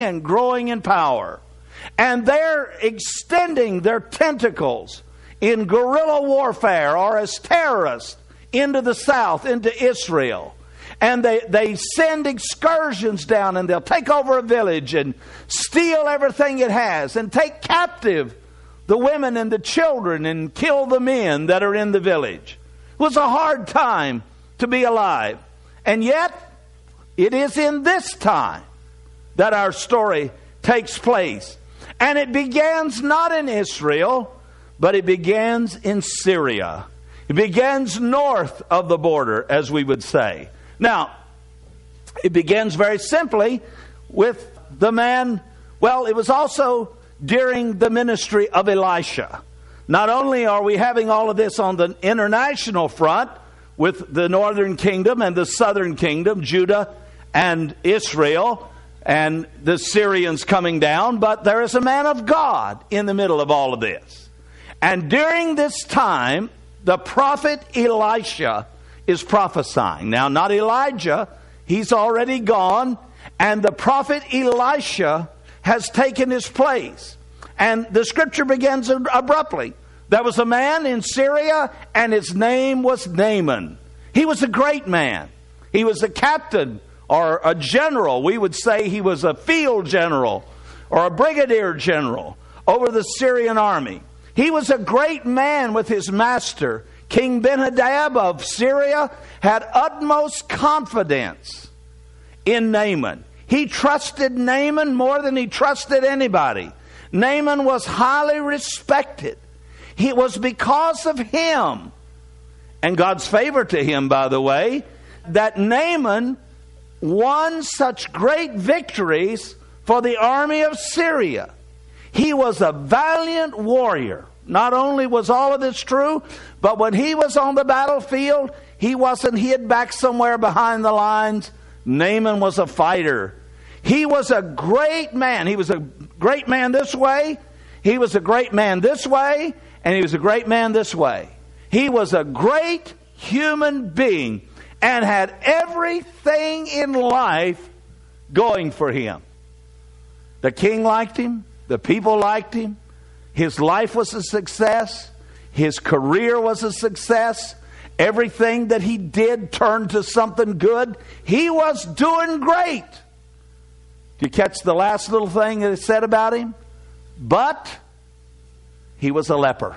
and growing in power. And they're extending their tentacles in guerrilla warfare or as terrorists into the south, into Israel. And they send excursions down, and they'll take over a village and steal everything it has and take captive the women and the children and kill the men that are in the village. It was a hard time to be alive. And yet, it is in this time that our story takes place. And it begins not in Israel, but it begins in Syria. It begins north of the border, as we would say. Now, it begins very simply with the man. Well, it was also during the ministry of Elisha. Not only are we having all of this on the international front with the northern kingdom and the southern kingdom, Judah and Israel, and the Syrians coming down, but there is a man of God in the middle of all of this. And during this time, the prophet Elisha is prophesying. Now, not Elijah, he's already gone, and the prophet Elisha has taken his place. And the scripture begins abruptly. There was a man in Syria, and his name was Naaman. He was a great man. He was a captain or a general. We would say he was a field general or a brigadier general over the Syrian army. He was a great man with his master. King Ben-Hadad of Syria had utmost confidence in Naaman. He trusted Naaman more than he trusted anybody. Naaman was highly respected. It was because of him, and God's favor to him, by the way, that Naaman won such great victories for the army of Syria. He was a valiant warrior. Not only was all of this true, but when he was on the battlefield, he wasn't hid back somewhere behind the lines. Naaman was a fighter. He was a great man. He was a great man this way. He was a great man this way. And he was a great man this way. He was a great human being and had everything in life going for him. The king liked him. The people liked him. His life was a success. His career was a success. Everything that he did turned to something good. He was doing great. Do you catch the last little thing that it said about him? But he was a leper.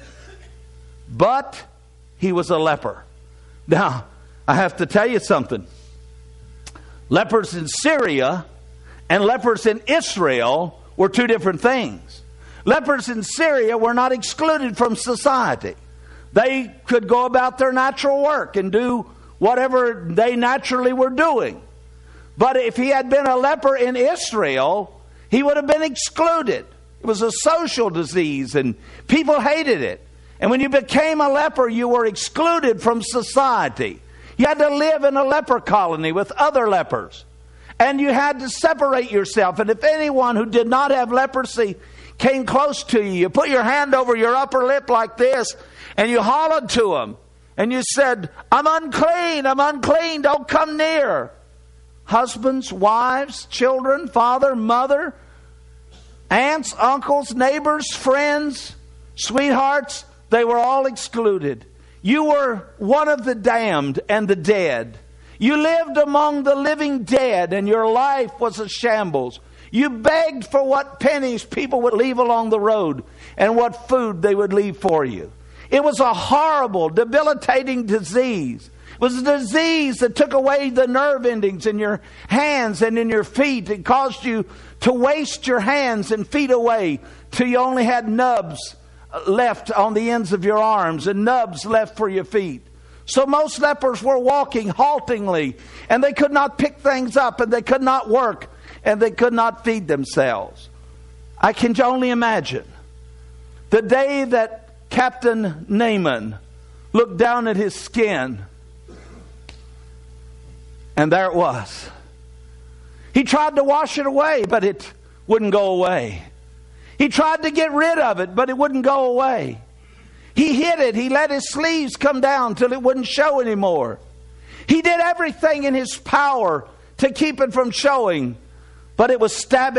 But he was a leper. Now, I have to tell you something. Lepers in Syria and lepers in Israel were two different things. Lepers in Syria were not excluded from society. They could go about their natural work and do whatever they naturally were doing. But if he had been a leper in Israel, he would have been excluded. It was a social disease and people hated it. And when you became a leper, you were excluded from society. You had to live in a leper colony with other lepers. And you had to separate yourself. And if anyone who did not have leprosy came close to you, you put your hand over your upper lip like this, and you hollered to them. And you said, I'm unclean, don't come near. Husbands, wives, children, father, mother, aunts, uncles, neighbors, friends, sweethearts, they were all excluded. You were one of the damned and the dead. You lived among the living dead, and your life was a shambles. You begged for what pennies people would leave along the road and what food they would leave for you. It was a horrible, debilitating disease. It was a disease that took away the nerve endings in your hands and in your feet. It caused you to waste your hands and feet away till you only had nubs left on the ends of your arms and nubs left for your feet. So most lepers were walking haltingly, and they could not pick things up, and they could not work, and they could not feed themselves. I can only imagine the day that Captain Naaman looked down at his skin, and there it was. He tried to wash it away, but it wouldn't go away. He tried to get rid of it, but it wouldn't go away. He hid it. He let his sleeves come down till it wouldn't show anymore. He did everything in his power to keep it from showing, but it was stabbing